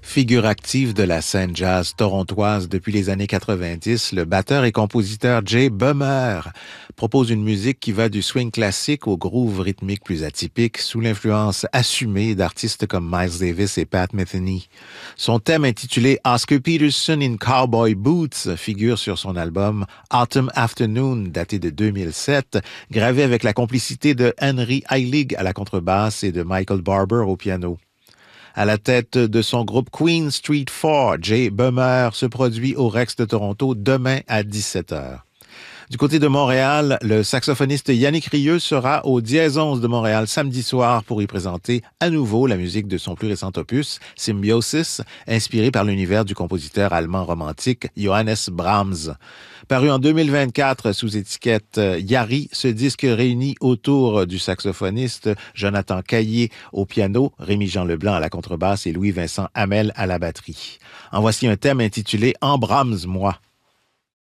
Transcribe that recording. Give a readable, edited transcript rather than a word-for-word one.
Figure active de la scène jazz torontoise depuis les années 90, le batteur et compositeur Jay Böhmer propose une musique qui va du swing classique au groove rythmique plus atypique, sous l'influence assumée d'artistes comme Miles Davis et Pat Metheny. Son thème intitulé Oscar Peterson in Cowboy Boots figure sur son album Autumn Afternoon, daté de 2007, gravé avec la complicité de Henry Heilig à la contrebasse et de Michael Barber au piano. À la tête de son groupe Queen Street 4, Jay Böhmer se produit au Rex de Toronto demain à 17h. Du côté de Montréal, le saxophoniste Yannick Rieu sera au Dièse 11 de Montréal samedi soir pour y présenter à nouveau la musique de son plus récent opus, Symbiosis, inspiré par l'univers du compositeur allemand romantique Johannes Brahms. Paru en 2024 sous étiquette Yari, ce disque réunit autour du saxophoniste Jonathan Caillé au piano, Rémi-Jean Leblanc à la contrebasse et Louis-Vincent Hamel à la batterie. En voici un thème intitulé « En Brahms, moi ».